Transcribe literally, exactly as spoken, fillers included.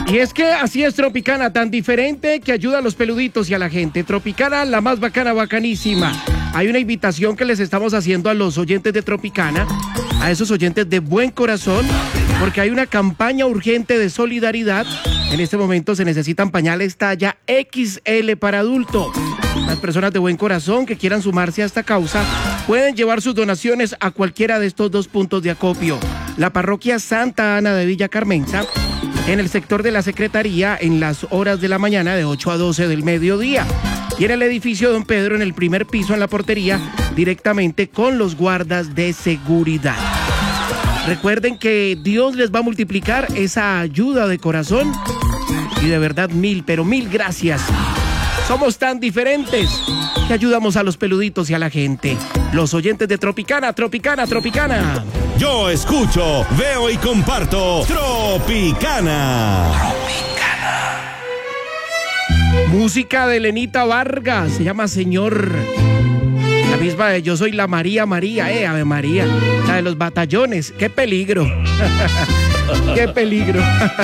Y es que así es Tropicana, tan diferente que ayuda a los peluditos y a la gente. Tropicana, la más bacana, bacanísima. Hay una invitación que les estamos haciendo a los oyentes de Tropicana, a esos oyentes de buen corazón, porque hay una campaña urgente de solidaridad. En este momento se necesitan pañales talla equis ele para adulto. Las personas de buen corazón que quieran sumarse a esta causa pueden llevar sus donaciones a cualquiera de estos dos puntos de acopio. La parroquia Santa Ana de Villa Carmenza, en el sector de la Secretaría, en las horas de la mañana de ocho a doce del mediodía. Y en el edificio Don Pedro, en el primer piso, en la portería, directamente con los guardas de seguridad. Recuerden que Dios les va a multiplicar esa ayuda de corazón. Y de verdad, mil, pero mil gracias. Somos tan diferentes que ayudamos a los peluditos y a la gente. Los oyentes de Tropicana, Tropicana, Tropicana. Yo escucho, veo y comparto Tropicana. Tropicana. Música de Lenita Vargas, se llama Señor. La misma de Yo Soy la María María, eh, Ave María. La de los batallones, qué peligro. Qué peligro.